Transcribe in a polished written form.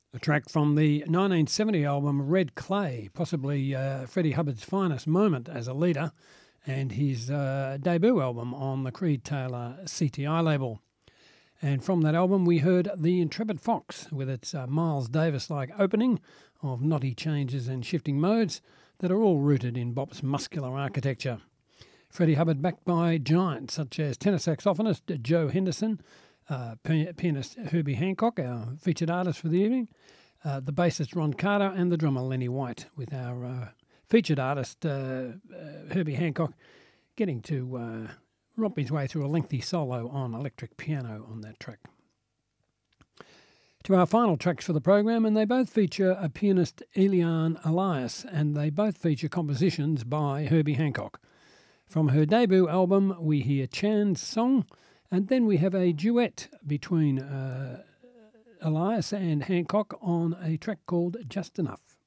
A track from the 1970 album Red Clay, possibly Freddie Hubbard's finest moment as a leader, and his debut album on the Creed Taylor CTI label. And from that album we heard The Intrepid Fox with its Miles Davis-like opening of knotty changes and shifting modes that are all rooted in bop's muscular architecture. Freddie Hubbard backed by giants such as tenor saxophonist Joe Henderson, pianist Herbie Hancock, our featured artist for the evening, the bassist Ron Carter, and the drummer Lenny White, with our featured artist Herbie Hancock getting to romp his way through a lengthy solo on electric piano on that track. To our final tracks for the program, and they both feature a pianist Eliane Elias, and they both feature compositions by Herbie Hancock. From her debut album, we hear Chan's song, and then we have a duet between Elias and Hancock on a track called Just Enough.